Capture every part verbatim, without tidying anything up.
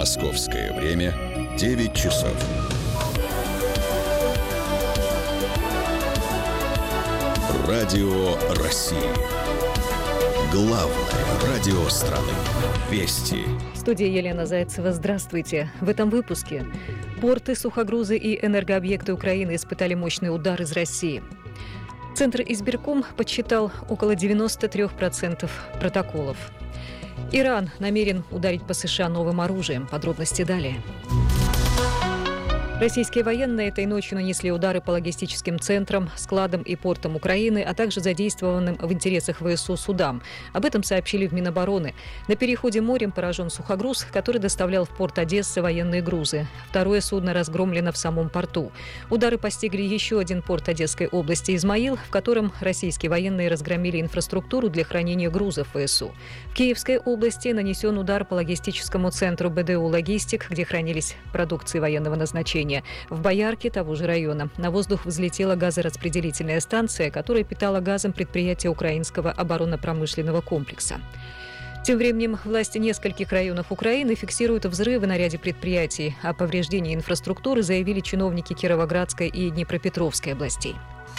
Московское время девять часов. Радио России. Главное радио страны. Вести. Студия Елена Зайцева. Здравствуйте. В этом выпуске. Порты, сухогрузы и энергообъекты Украины испытали мощный удар из России. Центр избирком подсчитал около девяносто три процента протоколов. Иран намерен ударить по США новым оружием. Подробности далее. Российские военные этой ночью нанесли удары по логистическим центрам, складам и портам Украины, а также задействованным в интересах ВСУ судам. Об этом сообщили в Минобороны. На переходе морем поражен сухогруз, который доставлял в порт Одессы военные грузы. Второе судно разгромлено в самом порту. Удары постигли еще один порт Одесской области Измаил, в котором российские военные разгромили инфраструктуру для хранения грузов ВСУ. В Киевской области нанесен удар по логистическому центру БДУ «Логистик», где хранились продукции военного назначения. В Боярке того же района на воздух взлетела газораспределительная станция, которая питала газом предприятие украинского оборонно-промышленного комплекса. Тем временем власти нескольких районов Украины фиксируют взрывы на ряде предприятий. О повреждении инфраструктуры заявили чиновники Кировоградской и Днепропетровской областей.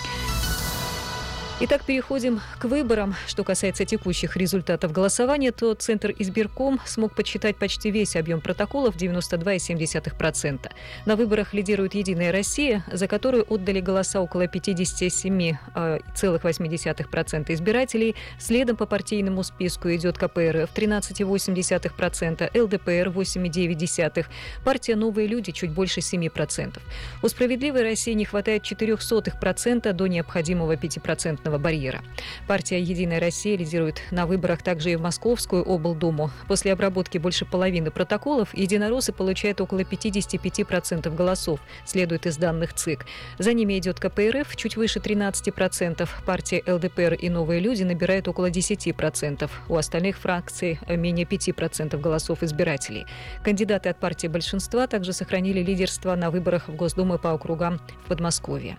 Итак, переходим к выборам. Что касается текущих результатов голосования, то Центр избирком смог подсчитать почти весь объем протоколов – девяносто два целых семь десятых процента. На выборах лидирует «Единая Россия», за которую отдали голоса около пятьдесят семь целых восемь десятых процента избирателей. Следом по партийному списку идет КПРФ – тринадцать целых восемь десятых процента, ЛДПР – восемь целых девять десятых процента, партия «Новые люди» чуть больше семь процентов. У «Справедливой России» не хватает четыре сотых процента до необходимого пятипроцентного барьера. Партия «Единая Россия» лидирует на выборах также и в Московскую облдуму. После обработки больше половины протоколов единороссы получают около пятьдесят пять процентов голосов, следует из данных ЦИК. За ними идет КПРФ, чуть выше тринадцать процентов. Партия ЛДПР и «Новые люди» набирают около десять процентов. У остальных фракций менее пять процентов голосов избирателей. Кандидаты от партии большинства также сохранили лидерство на выборах в Госдуму по округам в Подмосковье.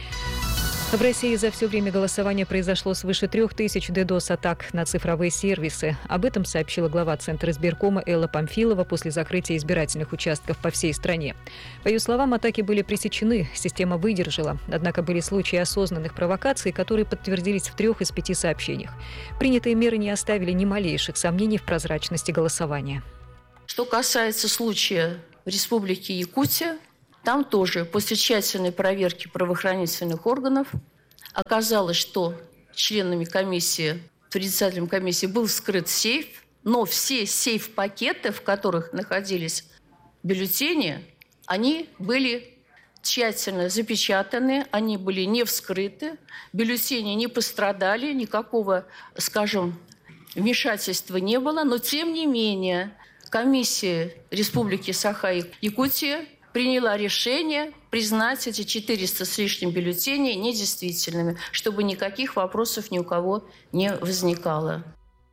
В России за все время голосования произошло свыше трех тысяч ддос-атак на цифровые сервисы. Об этом сообщила глава Центра избиркома Элла Памфилова после закрытия избирательных участков по всей стране. По ее словам, атаки были пресечены, система выдержала. Однако были случаи осознанных провокаций, которые подтвердились в трех из пяти сообщениях. Принятые меры не оставили ни малейших сомнений в прозрачности голосования. Что касается случая в Республике Якутия, там тоже после тщательной проверки правоохранительных органов оказалось, что членами комиссии, председателем комиссии был вскрыт сейф, но все сейф-пакеты, в которых находились бюллетени, они были тщательно запечатаны, они были не вскрыты, бюллетени не пострадали, никакого, скажем, вмешательства не было, но тем не менее комиссия Республики Саха-Якутия приняла решение признать эти четыреста с лишним бюллетеней недействительными, чтобы никаких вопросов ни у кого не возникало.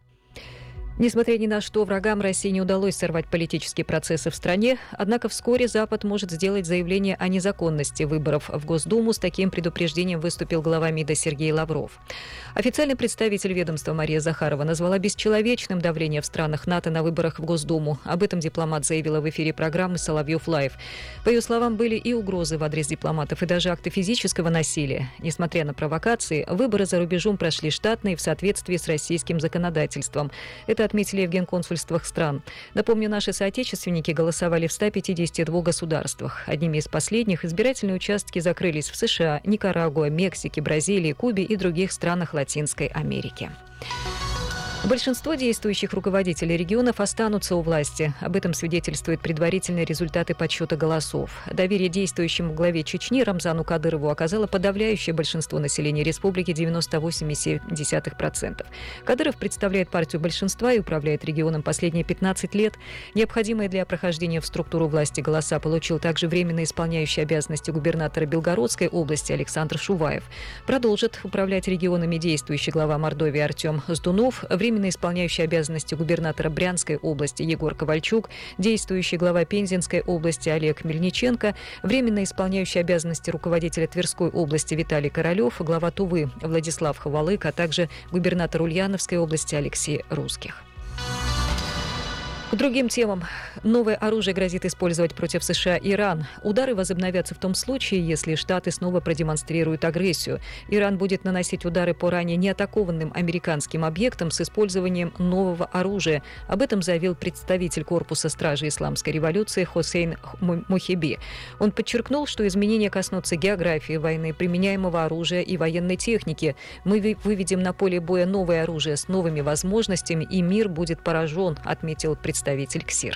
Несмотря ни на что, врагам России не удалось сорвать политические процессы в стране, однако вскоре Запад может сделать заявление о незаконности выборов в Госдуму. С таким предупреждением выступил глава МИДа Сергей Лавров. Официальный представитель ведомства Мария Захарова назвала бесчеловечным давление в странах НАТО на выборах в Госдуму. Об этом дипломат заявила в эфире программы «Соловьев Лайв». По ее словам, были и угрозы в адрес дипломатов, и даже акты физического насилия. Несмотря на провокации, выборы за рубежом прошли штатно и в соответствии с российским законодательством. Это отметили в генконсульствах стран. Напомню, наши соотечественники голосовали в ста пятидесяти двух государствах. Одними из последних избирательные участки закрылись в США, Никарагуа, Мексике, Бразилии, Кубе и других странах Латинской Америки. Большинство действующих руководителей регионов останутся у власти. Об этом свидетельствуют предварительные результаты подсчета голосов. Доверие действующему главе Чечни Рамзану Кадырову оказало подавляющее большинство населения республики – девяносто восемь целых семь десятых процента. Кадыров представляет партию большинства и управляет регионом последние пятнадцать лет. Необходимые для прохождения в структуру власти голоса получил также временно исполняющий обязанности губернатора Белгородской области Александр Шуваев. Продолжит управлять регионами действующий глава Мордовии Артем Сдунов, временно исполняющий обязанности губернатора Брянской области Егор Ковальчук, действующий глава Пензенской области Олег Мельниченко, временно исполняющий обязанности руководителя Тверской области Виталий Королев, глава Тувы Владислав Ховалык, а также губернатор Ульяновской области Алексей Русских. К другим темам. Новое оружие грозит использовать против США Иран. Удары возобновятся в том случае, если Штаты снова продемонстрируют агрессию. Иран будет наносить удары по ранее неатакованным американским объектам с использованием нового оружия. Об этом заявил представитель Корпуса стражи Исламской революции Хосейн Мохиби. Он подчеркнул, что изменения коснутся географии войны, применяемого оружия и военной техники. Мы выведем на поле боя новое оружие с новыми возможностями, и мир будет поражен, отметил представитель. Представитель КСИР.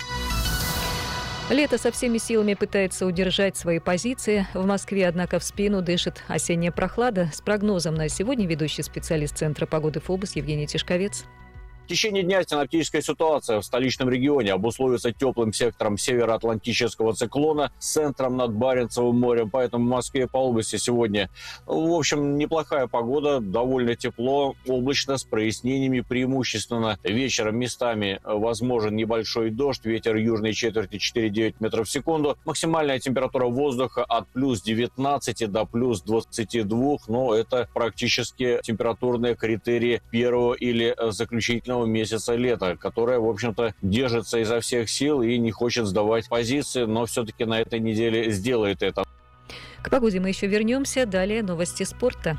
Лето со всеми силами пытается удержать свои позиции. В Москве, однако, в спину дышит осенняя прохлада. С прогнозом на сегодня ведущий специалист Центра погоды ФОБОС Евгений Тишковец. В течение дня синоптическая ситуация в столичном регионе обусловится теплым сектором североатлантического циклона с центром над Баренцевым морем. Поэтому в Москве по области сегодня, в общем, неплохая погода, довольно тепло, облачно, с прояснениями преимущественно. Вечером местами возможен небольшой дождь, ветер южной четверти четыре девять метров в секунду. Максимальная температура воздуха от плюс девятнадцати до плюс двадцати двух, но это практически температурные критерии первого или заключительного месяца лета, которая, в общем-то, держится изо всех сил и не хочет сдавать позиции, но все-таки на этой неделе сделает это. К погоде мы еще вернемся. Далее новости спорта.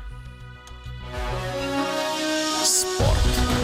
Спорт.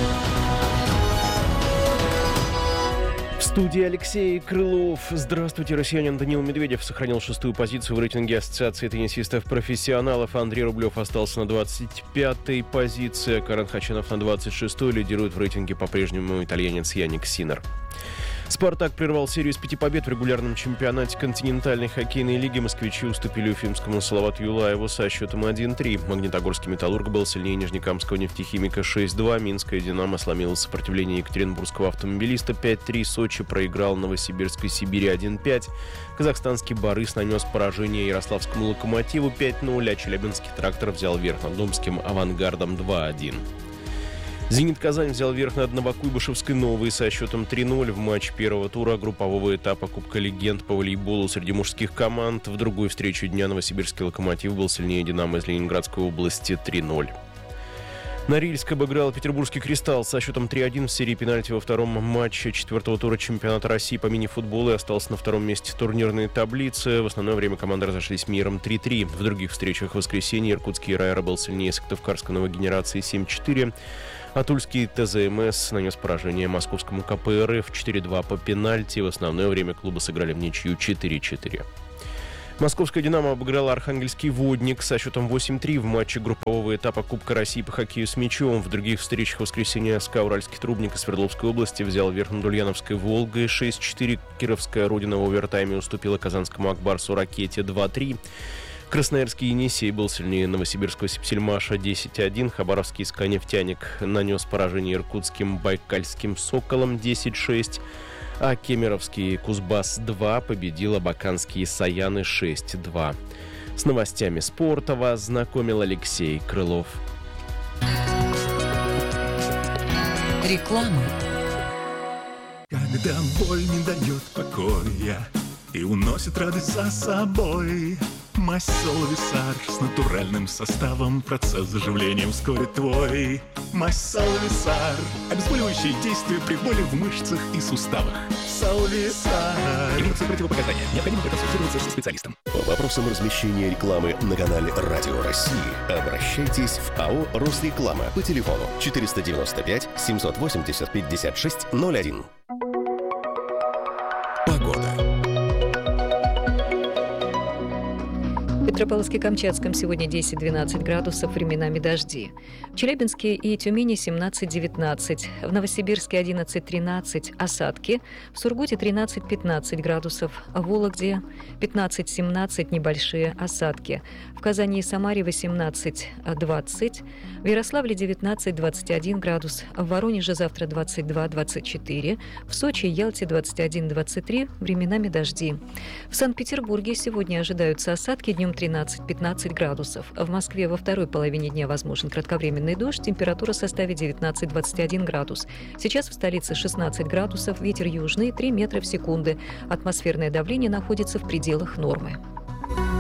В студии Алексей Крылов. Здравствуйте, россиянин Даниил Медведев сохранил шестую позицию в рейтинге Ассоциации теннисистов-профессионалов. Андрей Рублев остался на двадцать пятой позиции. Карен Хачанов на двадцать шестой. Лидирует в рейтинге по-прежнему итальянец Яник Синнер. «Спартак» прервал серию из пяти побед в регулярном чемпионате континентальной хоккейной лиги. Москвичи уступили уфимскому Салавату Юлаеву со счетом один три. Магнитогорский «Металлург» был сильнее нижнекамского «Нефтехимика» шесть два. Минская «Динамо» сломила сопротивление екатеринбургского автомобилиста пять три. Сочи проиграл Новосибирской «Сибири» один пять. Казахстанский «Борис» нанес поражение Ярославскому «Локомотиву» пять ноль, а Челябинский «Трактор» взял верх над омским «Авангардом» два один. «Зенит Казань» взял верх над Новокуйбышевской «Новой» со счетом три ноль в матче первого тура группового этапа Кубка легенд по волейболу среди мужских команд. В другой встрече дня новосибирский «Локомотив» был сильнее «Динамо» из Ленинградской области три ноль. Норильск обыграл петербургский «Кристалл» со счетом три один в серии пенальти во втором матче четвертого тура чемпионата России по мини-футболу и остался на втором месте турнирной таблицы. В основное время команды разошлись миром три три. В других встречах в воскресенье иркутский «Райра» был сильнее Сыктывкарской «Новой генерации» семь четыре. А тульский ТЗМС нанес поражение московскому КПРФ четыре два по пенальти. В основное время клубы сыграли в ничью четыре четыре. Московская «Динамо» обыграла архангельский «Водник» со счетом восемь три в матче группового этапа Кубка России по хоккею с мячом. В других встречах в воскресенье СКА «Уральский трубник» из Свердловской области взял верх над Ульяновской «Волгой» шесть четыре. Кировская «Родина» в овертайме уступила казанскому «Акбарсу» «Ракете» два три. Красноярский «Енисей» был сильнее новосибирского «Сипсельмаша» десять один. Хабаровский «СКА Нефтяник» нанес поражение иркутским «Байкальским Соколом» десять шесть. А кемеровский «Кузбасс-два» победил абаканские «Саяны» шесть два. С новостями спорта вас знакомил Алексей Крылов. Реклама. Когда боль не дает покоя и уносит радость за собой, мазь Солвисар с натуральным составом, процесс заживления ускорит твой. Мазь Солвисар, обезболивающее действие при боли в мышцах и суставах. Солвисар. Имеются противопоказания. Необходимо проконсультироваться со специалистом. По вопросам размещения рекламы на канале Радио России обращайтесь в АО «Росреклама» по телефону четыреста девяносто пять семьсот восемьдесят пятьдесят шесть ноль один. Погода. В Петропавловске-Камчатском сегодня десять-двенадцать градусов, временами дожди. В Челябинске и Тюмени семнадцать-девятнадцать. В Новосибирске одиннадцать-тринадцать, осадки. В Сургуте тринадцать-пятнадцать градусов. В Вологде пятнадцать-семнадцать, небольшие осадки. В Казани и Самаре восемнадцать-двадцать. В Ярославле девятнадцать-двадцать один градус. В Воронеже завтра двадцать два-двадцать четыре. В Сочи и Ялте двадцать один-двадцать три, временами дожди. В Санкт-Петербурге сегодня ожидаются осадки, днем тринадцать-пятнадцать градусов. В Москве во второй половине дня возможен кратковременный дождь, температура составит девятнадцать-двадцать один градус. Сейчас в столице шестнадцать градусов, ветер южный три метра в секунду. Атмосферное давление находится в пределах нормы.